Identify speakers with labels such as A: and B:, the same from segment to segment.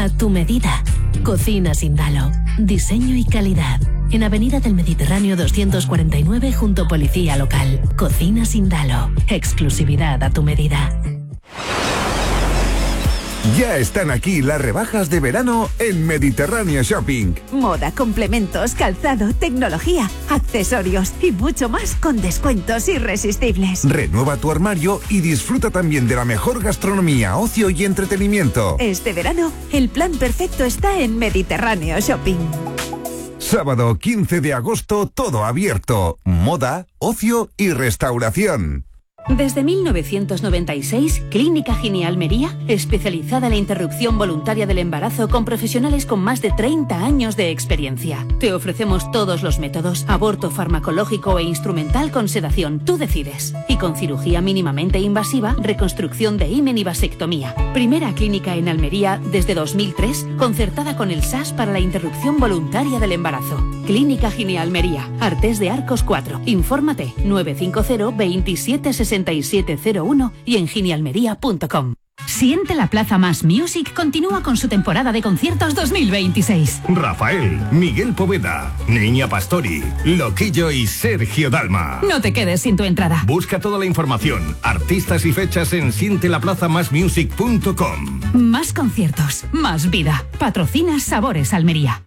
A: A tu medida. Cocinas Indalo. Diseño y calidad. En Avenida del Mediterráneo 249 junto a Policía Local. Cocinas Indalo. Exclusividad a tu medida.
B: Ya están aquí las rebajas de verano en Mediterráneo Shopping.
C: Moda, complementos, calzado, tecnología, accesorios y mucho más con descuentos irresistibles.
B: Renueva tu armario y disfruta también de la mejor gastronomía, ocio y entretenimiento.
C: Este verano, el plan perfecto está en Mediterráneo Shopping.
B: Sábado 15 de agosto, todo abierto. Moda, ocio y restauración.
D: Desde 1996, Clínica Gini Almería, especializada en la interrupción voluntaria del embarazo con profesionales con más de 30 años de experiencia. Te ofrecemos todos los métodos, aborto farmacológico e instrumental con sedación, tú decides. Y con cirugía mínimamente invasiva, reconstrucción de himen y vasectomía. Primera clínica en Almería desde 2003, concertada con el SAS para la interrupción voluntaria del embarazo. Clínica Gini Almería, Artés de Arcos 4. Infórmate 950 27 6701 y en ginialmería.com.
E: Siente la Plaza Más Music continúa con su temporada de conciertos 2026.
F: Rafael, Miguel Poveda, Niña Pastori, Loquillo y Sergio Dalma.
E: No te quedes sin tu entrada.
F: Busca toda la información, artistas y fechas en sientelaplazamasmusic.com.
E: Más conciertos, más vida. Patrocina Sabores Almería.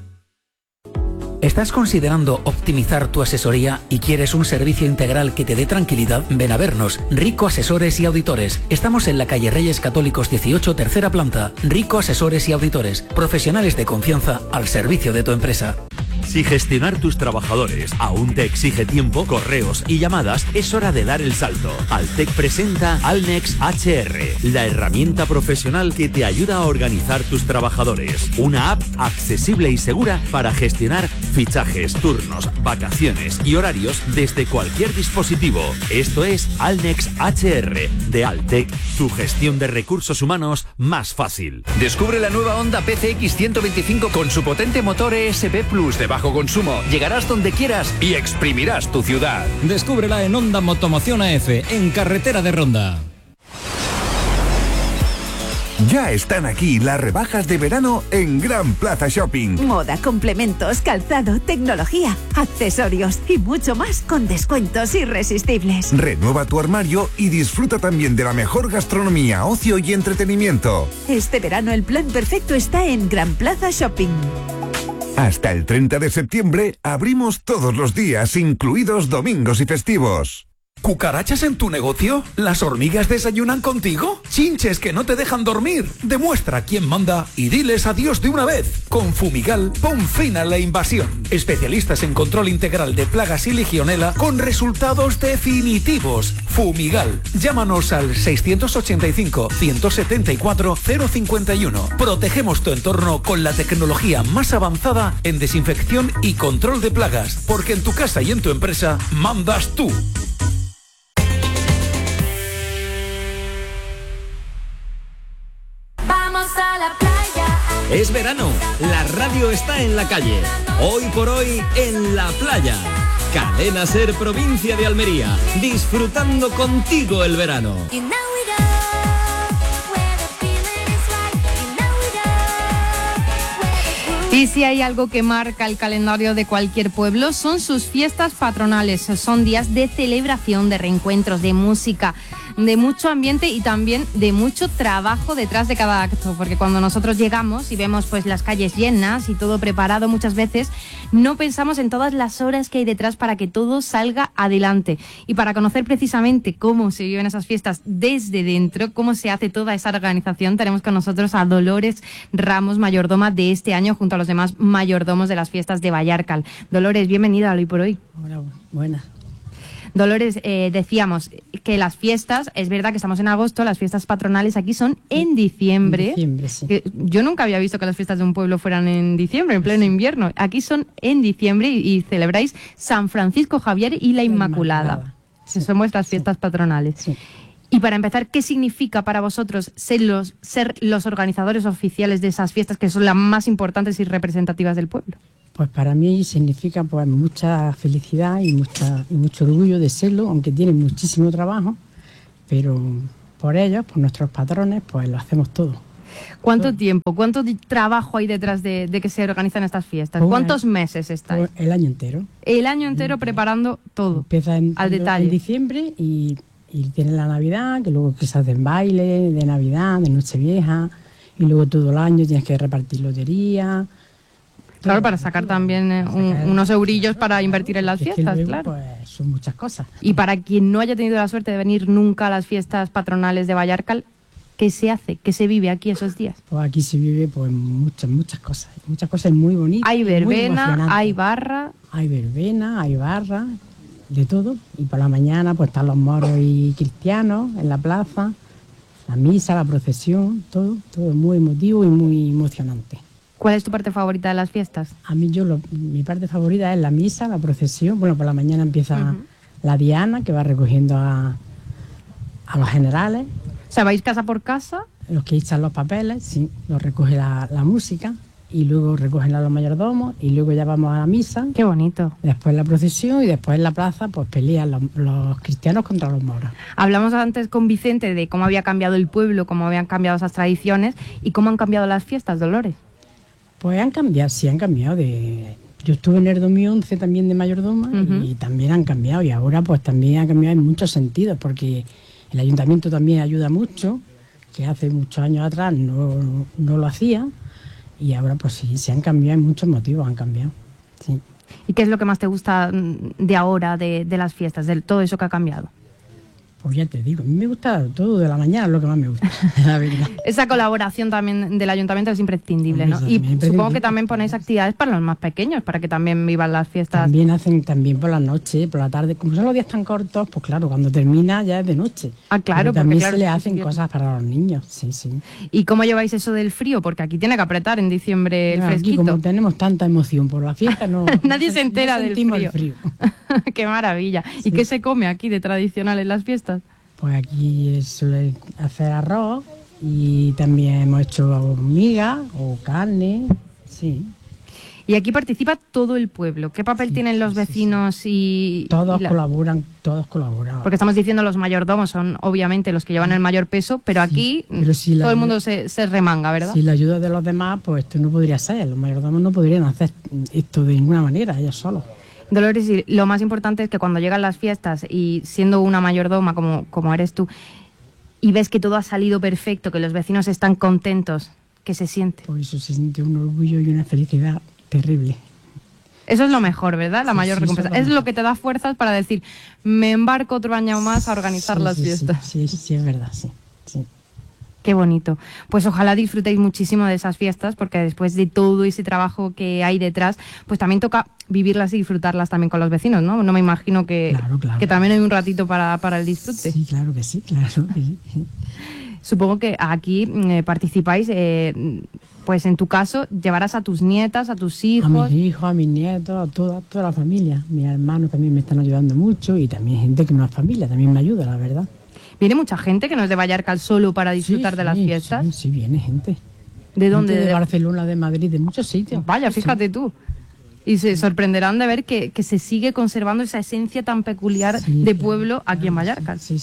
G: ¿Estás considerando optimizar tu asesoría y quieres un servicio integral que te dé tranquilidad? Ven a vernos, Rico Asesores y Auditores. Estamos en la calle Reyes Católicos 18, tercera planta. Rico Asesores y Auditores, profesionales de confianza al servicio de tu empresa.
H: Si gestionar tus trabajadores aún te exige tiempo, correos y llamadas, es hora de dar el salto. Altec presenta Alnex HR, la herramienta profesional que te ayuda a organizar tus trabajadores. Una app accesible y segura para gestionar fichajes, turnos, vacaciones y horarios desde cualquier dispositivo. Esto es Alnex HR de Altec, tu gestión de recursos humanos más fácil.
I: Descubre la nueva Honda PCX 125 con su potente motor ESP Plus de bajo consumo. Llegarás donde quieras y exprimirás tu ciudad.
J: Descúbrela en Honda Motomoción AF, en carretera de Ronda.
B: Ya están aquí las rebajas de verano en Gran Plaza Shopping.
C: Moda, complementos, calzado, tecnología, accesorios y mucho más con descuentos irresistibles.
B: Renueva tu armario y disfruta también de la mejor gastronomía, ocio y entretenimiento.
C: Este verano el plan perfecto está en Gran Plaza Shopping.
B: Hasta el 30 de septiembre abrimos todos los días, incluidos domingos y festivos.
G: ¿Cucarachas en tu negocio? ¿Las hormigas desayunan contigo? ¿Chinches que no te dejan dormir? Demuestra quién manda y diles adiós de una vez. Con Fumigal, pon fin a la invasión. Especialistas en control integral de plagas y legionela con resultados definitivos. Fumigal. Llámanos al 685-174-051. Protegemos tu entorno con la tecnología más avanzada en desinfección y control de plagas. Porque en tu casa y en tu empresa mandas tú.
J: Es verano, la radio está en la calle. Hoy por hoy, en la playa. Cadena Ser, provincia de Almería. Disfrutando contigo el verano.
K: Y si hay algo que marca el calendario de cualquier pueblo, son sus fiestas patronales. Son días de celebración, de reencuentros, de música, de mucho ambiente y también de mucho trabajo detrás de cada acto, porque cuando nosotros llegamos y vemos pues las calles llenas y todo preparado, muchas veces no pensamos en todas las horas que hay detrás para que todo salga adelante. Y para conocer precisamente cómo se viven esas fiestas desde dentro, cómo se hace toda esa organización, tenemos con nosotros a Dolores Ramos, mayordoma de este año, junto a los demás mayordomos de las fiestas de Vallarcal. Dolores, bienvenida a Hoy por Hoy.
L: Hola, buenas.
K: Dolores, decíamos que las fiestas, es verdad que estamos en agosto, las fiestas patronales aquí son en diciembre.
L: En diciembre, sí.
K: Yo nunca había visto que las fiestas de un pueblo fueran en diciembre, en pleno invierno. Aquí son en diciembre y celebráis San Francisco Javier y la Inmaculada. Sí. Son vuestras fiestas patronales.
L: Sí.
K: Y para empezar, ¿qué significa para vosotros ser los organizadores oficiales de esas fiestas que son las más importantes y representativas del pueblo?
L: Pues para mí significa pues mucha felicidad y mucho orgullo de serlo, aunque tienen muchísimo trabajo, pero por ellos, por nuestros patrones, pues lo hacemos todo.
K: ¿Cuánto tiempo, cuánto trabajo hay detrás de que se organizan estas fiestas?
L: Pues
K: ¿Cuántos meses estáis?
L: El año entero.
K: El año entero preparando todo.
L: Empieza
K: al detalle.
L: En diciembre y tiene la Navidad, que luego que se hacen bailes de Navidad, de Nochevieja, y luego todo el año tienes que repartir lotería.
K: Claro, para sacar también unos eurillos para invertir en las fiestas,
L: luego,
K: claro.
L: Pues son muchas cosas.
K: Y para quien no haya tenido la suerte de venir nunca a las fiestas patronales de Vallarcal, ¿qué se hace? ¿Qué se vive aquí esos días?
L: Pues aquí se vive pues muchas cosas muy bonitas.
K: Hay verbena, hay barra.
L: Hay verbena, hay barra, de todo. Y por la mañana pues están los moros y cristianos en la plaza, la misa, la procesión, todo muy emotivo y muy emocionante.
K: ¿Cuál es tu parte favorita de las fiestas?
L: A mí mi parte favorita es la misa, la procesión. Bueno, por la mañana empieza la diana, que va recogiendo a los generales.
K: O sea, ¿vais casa por casa?
L: Los que echan los papeles, sí, los recoge la música, y luego recogen a los mayordomos, y luego ya vamos a la misa.
K: ¡Qué bonito!
L: Después la procesión, y después en la plaza pues pelean los cristianos contra los moros.
K: Hablamos antes con Vicente de cómo había cambiado el pueblo, cómo habían cambiado esas tradiciones, y cómo han cambiado las fiestas, Dolores.
L: Pues han cambiado. Yo estuve en el 2011 también de mayordoma y también han cambiado, y ahora pues también ha cambiado en muchos sentidos, porque el ayuntamiento también ayuda mucho, que hace muchos años atrás no lo hacía, y ahora pues sí, se han cambiado en muchos motivos, han cambiado. Sí.
K: ¿Y qué es lo que más te gusta de ahora, de las fiestas, de todo eso que ha cambiado?
L: Pues ya te digo, a mí me gusta todo de la mañana, es lo que más me gusta, la verdad.
K: Esa colaboración también del ayuntamiento es imprescindible, ¿no? Y supongo que también ponéis actividades para los más pequeños, para que también vivan las fiestas.
L: También hacen por la noche, por la tarde. Como son los días tan cortos, pues claro, cuando termina ya es de noche.
K: Ah, claro.
L: Pero también
K: claro,
L: se le hacen cosas para los niños, sí.
K: ¿Y cómo lleváis eso del frío? Porque aquí tiene que apretar en diciembre el fresquito.
L: Aquí, como tenemos tanta emoción por la fiesta,
K: nadie se entera del
L: frío.
K: ¡Qué maravilla! Sí. ¿Y qué se come aquí de tradicional en las fiestas?
L: Pues aquí suele hacer arroz, y también hemos hecho migas o carne, sí.
K: Y aquí participa todo el pueblo. ¿Qué papel tienen los vecinos y...?
L: Todos colaboran.
K: Porque estamos diciendo los mayordomos son obviamente los que llevan el mayor peso, pero aquí todo el mundo se remanga, ¿verdad?
L: Sin la ayuda de los demás, pues esto no podría ser. Los mayordomos no podrían hacer esto de ninguna manera, ellos solos.
K: Dolores, y lo más importante es que cuando llegan las fiestas y siendo una mayordoma como eres tú, y ves que todo ha salido perfecto, que los vecinos están contentos, ¿qué se siente?
L: Por eso se siente un orgullo y una felicidad terrible.
K: Eso es lo mejor, ¿verdad? La mayor recompensa. Es lo que te da fuerzas para decir, me embarco otro año más a organizar las fiestas.
L: Sí, es verdad, sí.
K: Qué bonito. Pues ojalá disfrutéis muchísimo de esas fiestas, porque después de todo ese trabajo que hay detrás, pues también toca vivirlas y disfrutarlas también con los vecinos, ¿no? No me imagino que también hay un ratito para el disfrute.
L: Sí, claro que sí, claro que sí.
K: Supongo que aquí participáis, pues en tu caso, llevarás a tus nietas, a tus hijos.
L: A mis hijos, a mis nietos, a toda la familia. Mis hermanos también me están ayudando mucho, y también gente que no es familia, también me ayuda, la verdad.
K: ¿Viene mucha gente que no es de Vallarcal solo para disfrutar de las fiestas?
L: Sí, viene gente.
K: ¿De dónde?
L: De Barcelona, de Madrid, de muchos sitios.
K: Vaya, fíjate tú. Y se sorprenderán de ver que se sigue conservando esa esencia tan peculiar de pueblo aquí en Vallarcal.
L: Sí.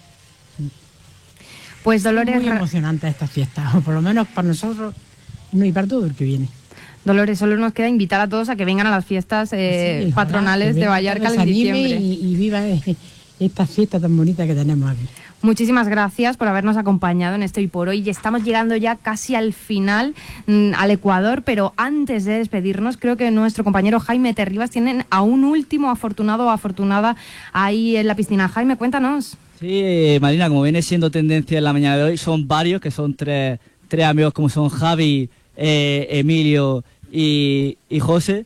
K: Pues Dolores...
L: Es muy emocionante esta fiesta, o por lo menos para nosotros y para todo el que viene.
K: Dolores, solo nos queda invitar a todos a que vengan a las fiestas patronales de Vallarcal en diciembre.
L: Y viva esta fiesta tan bonita que tenemos aquí.
K: Muchísimas gracias por habernos acompañado en Esto y por Hoy. Estamos llegando ya casi al final, al Ecuador, pero antes de despedirnos, creo que nuestro compañero Jaime Terribas tiene a un último afortunado o afortunada ahí en la piscina. Jaime, cuéntanos.
M: Sí, Marina, como viene siendo tendencia en la mañana de hoy, son varios, que son tres amigos como son Javi, Emilio y José.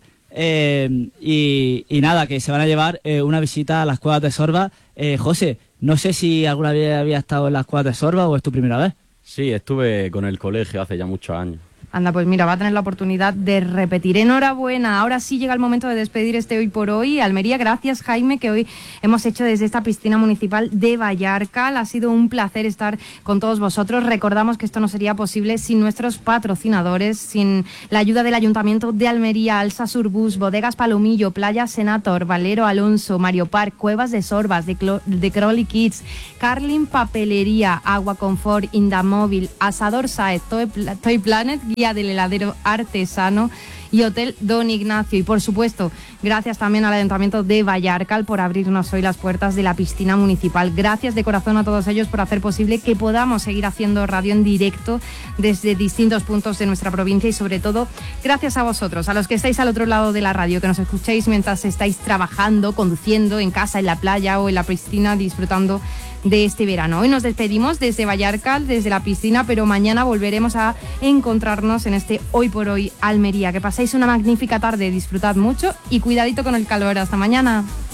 M: Y nada, que se van a llevar una visita a las cuevas de Sorba. José, no sé si alguna vez había estado en las cuevas de Sorba o es tu primera vez.
N: Sí, estuve con el colegio hace ya muchos años.
K: Anda, pues mira, va a tener la oportunidad de repetir. Enhorabuena. Ahora sí llega el momento de despedir este Hoy por Hoy. Almería, gracias Jaime, que hoy hemos hecho desde esta piscina municipal de Vallarcal. Ha sido un placer estar con todos vosotros. Recordamos que esto no sería posible sin nuestros patrocinadores, sin la ayuda del Ayuntamiento de Almería, Alsa Surbus, Bodegas Palomillo, Playa Senator, Valero Alonso, Mario Park, Cuevas de Sorbas, de Crowley Kids, Carlin Papelería, Agua Confort, Indamóvil, Asador Saez, Toy Planet, Guía del Heladero Artesano y Hotel Don Ignacio. Y por supuesto, gracias también al Ayuntamiento de Vallarcal por abrirnos hoy las puertas de la piscina municipal. Gracias de corazón a todos ellos por hacer posible que podamos seguir haciendo radio en directo desde distintos puntos de nuestra provincia y sobre todo gracias a vosotros, a los que estáis al otro lado de la radio, que nos escuchéis mientras estáis trabajando, conduciendo, en casa, en la playa o en la piscina, disfrutando de este verano. Hoy nos despedimos desde Vallarcal, desde la piscina, pero mañana volveremos a encontrarnos en este Hoy por Hoy Almería. Que paséis una magnífica tarde, disfrutad mucho y cuidadito con el calor. Hasta mañana.